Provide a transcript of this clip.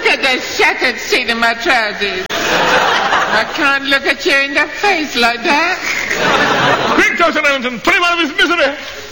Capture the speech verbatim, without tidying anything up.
at the shattered seat of my trousers. I can't look at you in the face like that. Quick, Doctor Remington, put him out of his misery.